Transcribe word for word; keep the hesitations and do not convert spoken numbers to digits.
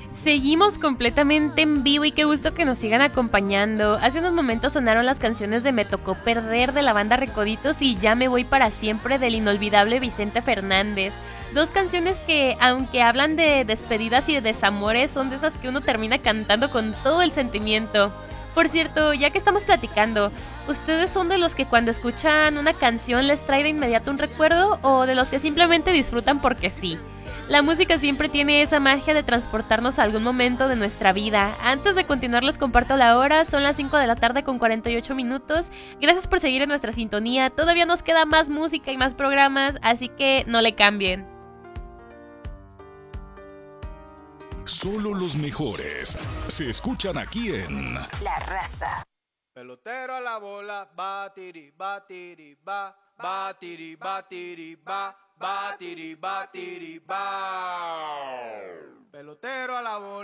Seguimos completamente en vivo y qué gusto que nos sigan acompañando. Hace unos momentos sonaron las canciones de Me Tocó Perder de la banda Recoditos y Ya Me Voy Para Siempre del inolvidable Vicente Fernández. Dos canciones que, aunque hablan de despedidas y de desamores, son de esas que uno termina cantando con todo el sentimiento. Por cierto, ya que estamos platicando, ¿ustedes son de los que cuando escuchan una canción les trae de inmediato un recuerdo o de los que simplemente disfrutan porque sí? La música siempre tiene esa magia de transportarnos a algún momento de nuestra vida. Antes de continuar les comparto la hora, son las cinco de la tarde con cuarenta y ocho minutos. Gracias por seguir en nuestra sintonía, todavía nos queda más música y más programas, así que no le cambien. Solo los mejores se escuchan aquí en La Raza. Pelotero a la bola, batiri, batiri, ba, batiri, batiri, ba, batiri, batiri, ba. Pelotero a la bola.